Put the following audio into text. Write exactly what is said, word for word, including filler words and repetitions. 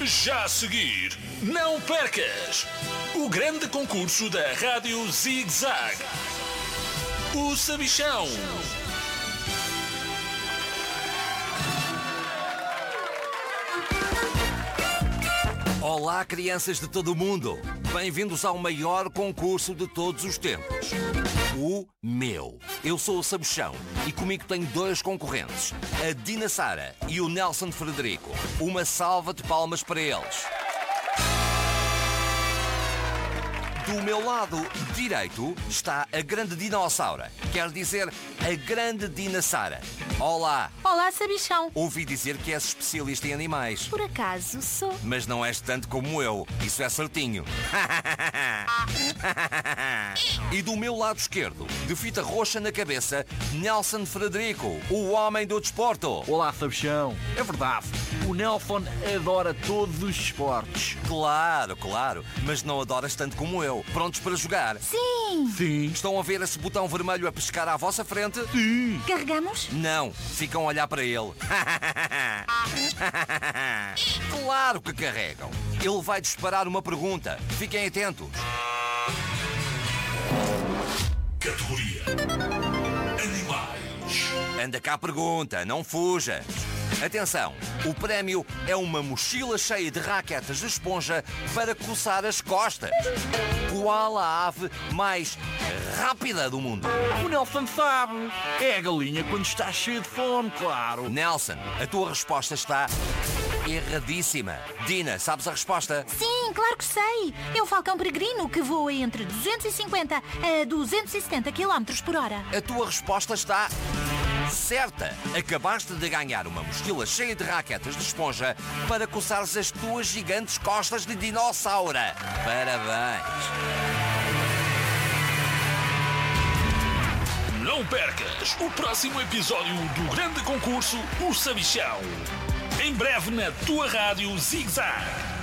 Já a seguir, não percas o grande concurso da Rádio Zig Zag, o Sabichão. Olá, crianças de todo o mundo! Bem-vindos ao maior concurso de todos os tempos. O meu. Eu sou o Sabichão e comigo tenho dois concorrentes, a Dina Sara e o Nelson Frederico. Uma salva de palmas para eles. Do meu lado direito está a grande dinossauro, quer dizer, a grande Dina Sara. Olá! Olá, Sabichão! Ouvi dizer que és especialista em animais. Por acaso sou. Mas não és tanto como eu, isso é certinho. E do meu lado esquerdo, de fita roxa na cabeça, Nelson Frederico, o homem do desporto. Olá, Sabichão. É verdade, o Nelson adora todos os esportes. Claro, claro, mas não adoras tanto como eu. Prontos para jogar? Sim! Sim. Estão a ver esse botão vermelho a pescar à vossa frente? Sim. Carregamos? Não, ficam a olhar para ele. Claro que carregam. Ele vai disparar uma pergunta. Fiquem atentos. Categoria Animais. Anda cá a pergunta, não fujas. Atenção, o prémio é uma mochila cheia de raquetas de esponja para coçar as costas. Qual a ave mais rápida do mundo? O Nelson sabe. É a galinha quando está cheia de fome, claro. Nelson, a tua resposta está erradíssima. Dina, sabes a resposta? Sim, claro que sei! É o falcão peregrino que voa entre duzentos e cinquenta a duzentos e setenta quilómetros por hora. A tua resposta está certa. Acabaste de ganhar uma mochila cheia de raquetas de esponja para coçares as tuas gigantes costas de dinossauro. Parabéns! Não percas o próximo episódio do grande concurso O Sabichão. Em breve na tua rádio Zig Zag.